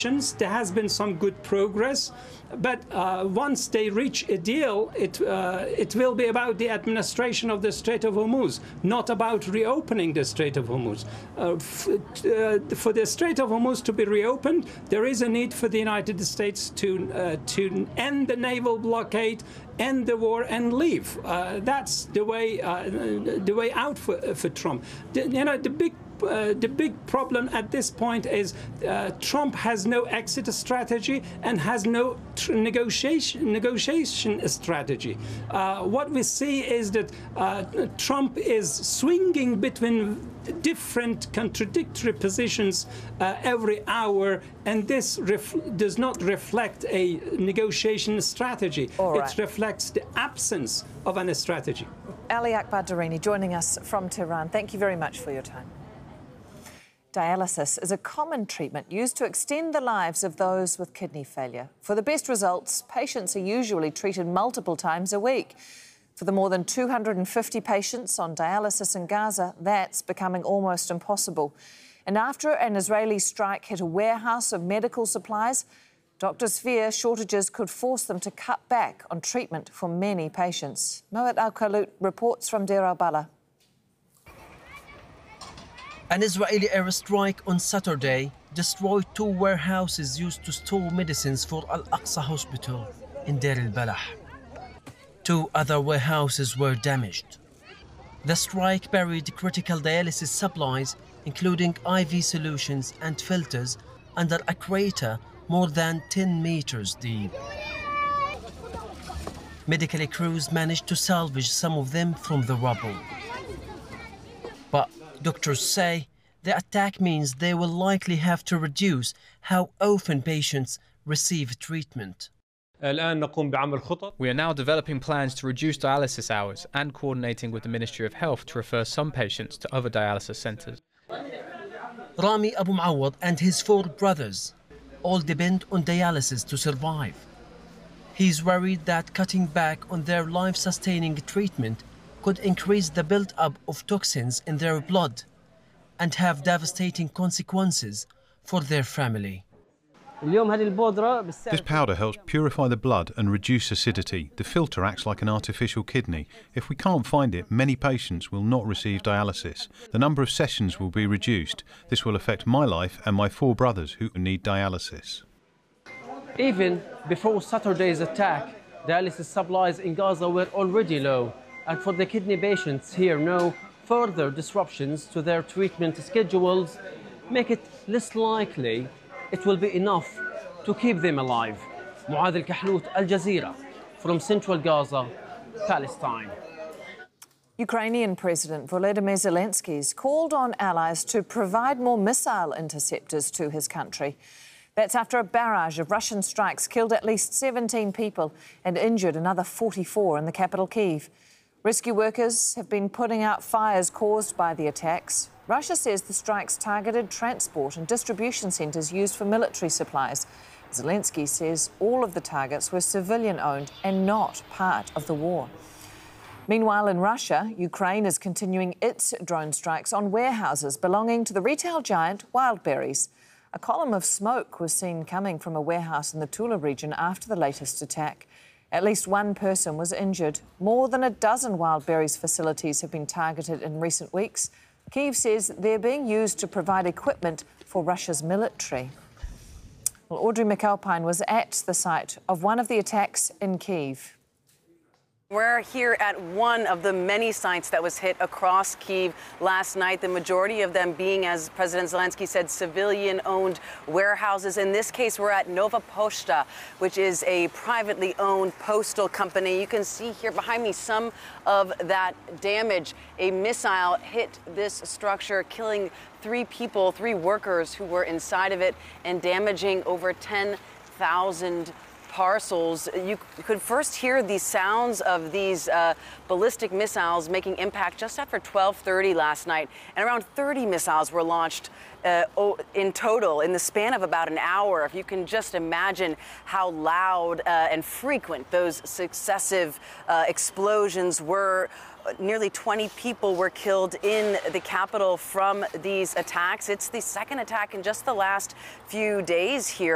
There has been some good progress, but once they reach a deal, it will be about the administration of the Strait of Hormuz, not about reopening the Strait of Hormuz. For the Strait of Hormuz to be reopened, there is a need for the United States to end the naval blockade, end the war, and leave. That's the way out for Trump. The big problem at this point is Trump has no exit strategy and has no negotiation strategy. What we see is that Trump is swinging between different contradictory positions every hour, and this does not reflect a negotiation strategy. It reflects the absence of a strategy. Ali Akbar Darini joining us from Tehran. Thank you very much for your time. Dialysis is a common treatment used to extend the lives of those with kidney failure. For the best results, patients are usually treated multiple times a week. For the more than 250 patients on dialysis in Gaza, that's becoming almost impossible. And after an Israeli strike hit a warehouse of medical supplies, doctors fear shortages could force them to cut back on treatment for many patients. Moed Al-Khalut reports from Deir al-Balah. An Israeli airstrike on Saturday destroyed two warehouses used to store medicines for Al-Aqsa Hospital in Deir al-Balah. Two other warehouses were damaged. The strike buried critical dialysis supplies, including IV solutions and filters, under a crater more than 10 meters deep. Medical crews managed to salvage some of them from the rubble. But doctors say the attack means they will likely have to reduce how often patients receive treatment. We are now developing plans to reduce dialysis hours and coordinating with the Ministry of Health to refer some patients to other dialysis centres. Rami Abu Muawad and his four brothers all depend on dialysis to survive. He's worried that cutting back on their life-sustaining treatment could increase the build-up of toxins in their blood and have devastating consequences for their family. This powder helps purify the blood and reduce acidity. The filter acts like an artificial kidney. If we can't find it, many patients will not receive dialysis. The number of sessions will be reduced. This will affect my life and my four brothers who need dialysis. Even before Saturday's attack, dialysis supplies in Gaza were already low. And for the kidney patients here, no further disruptions to their treatment schedules make it less likely it will be enough to keep them alive. Moed Al-Khalut, Al Jazeera, from central Gaza, Palestine. Ukrainian President Volodymyr Zelensky has called on allies to provide more missile interceptors to his country. That's after a barrage of Russian strikes killed at least 17 people and injured another 44 in the capital, Kyiv. Rescue workers have been putting out fires caused by the attacks. Russia says the strikes targeted transport and distribution centres used for military supplies. Zelensky says all of the targets were civilian-owned and not part of the war. Meanwhile, in Russia, Ukraine is continuing its drone strikes on warehouses belonging to the retail giant Wildberries. A column of smoke was seen coming from a warehouse in the Tula region after the latest attack. At least one person was injured. More than a dozen Wildberries facilities have been targeted in recent weeks. Kyiv says they're being used to provide equipment for Russia's military. Well, Audrey McAlpine was at the site of one of the attacks in Kyiv. We're here at one of the many sites that was hit across Kyiv last night, the majority of them being, as President Zelensky said, civilian-owned warehouses. In this case, we're at Nova Poshta, which is a privately owned postal company. You can see here behind me some of that damage. A missile hit this structure, killing 3 people, 3 workers who were inside of it, and damaging over 10,000 parcels. You could first hear the sounds of these ballistic missiles making impact just after 12:30 last night, and around 30 missiles were launched in total in the span of about an hour. If you can just imagine how loud and frequent those successive explosions were. Nearly 20 people were killed in the capital from these attacks. It's the second attack in just the last few days here.